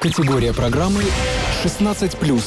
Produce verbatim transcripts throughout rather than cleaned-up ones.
Категория программы шестнадцать плюс.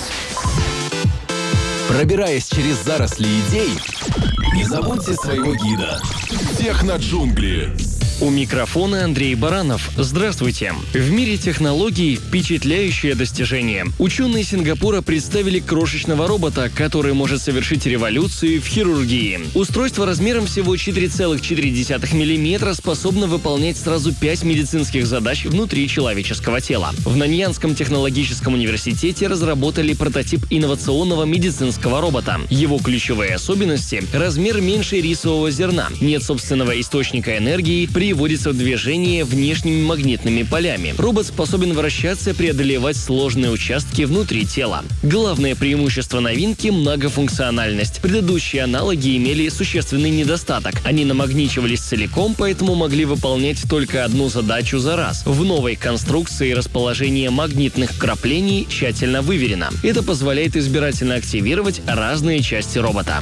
Пробираясь через заросли идей, не забудьте своего гида. Техноджунгли. У микрофона Андрей Баранов. Здравствуйте. В мире технологий впечатляющее достижение. Ученые Сингапура представили крошечного робота, который может совершить революцию в хирургии. Устройство размером всего четыре целых четыре десятых миллиметра способно выполнять сразу пять медицинских задач внутри человеческого тела. В Наньянском технологическом университете разработали прототип инновационного медицинского робота. Его ключевые особенности – размер меньше рисового зерна, нет собственного источника энергии, при приводится в движение внешними магнитными полями. Робот способен вращаться, преодолевать сложные участки внутри тела. Главное преимущество новинки – многофункциональность. Предыдущие аналоги имели существенный недостаток. Они намагничивались целиком, поэтому могли выполнять только одну задачу за раз. В новой конструкции расположение магнитных краплений тщательно выверено. Это позволяет избирательно активировать разные части робота.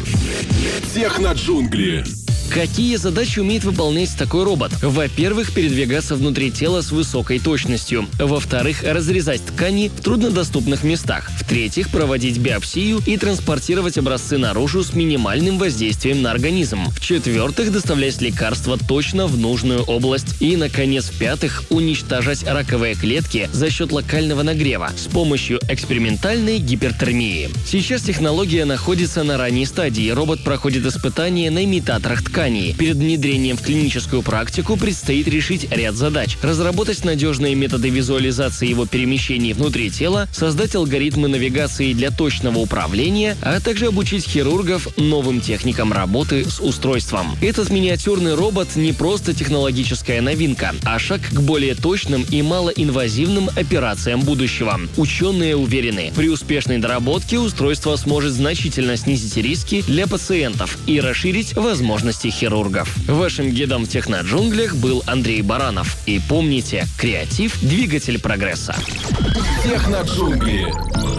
Техноджунгли. Какие задачи умеет выполнять такой робот? Во-первых, передвигаться внутри тела с высокой точностью. Во-вторых, разрезать ткани в труднодоступных местах. В-третьих, проводить биопсию и транспортировать образцы наружу с минимальным воздействием на организм. В-четвертых, доставлять лекарства точно в нужную область. И, наконец, в-пятых, уничтожать раковые клетки за счет локального нагрева с помощью экспериментальной гипертермии. Сейчас технология находится на ранней стадии. Робот проходит испытания на имитаторах тканей. Перед внедрением в клиническую практику предстоит решить ряд задач. Разработать надежные методы визуализации его перемещений внутри тела, создать алгоритмы навигации для точного управления, а также обучить хирургов новым техникам работы с устройством. Этот миниатюрный робот не просто технологическая новинка, а шаг к более точным и малоинвазивным операциям будущего. Ученые уверены, при успешной доработке устройство сможет значительно снизить риски для пациентов и расширить возможности хирургов. Вашим гидом в техноджунглях был Андрей Баранов. И помните, креатив – двигатель прогресса. Техноджунгли.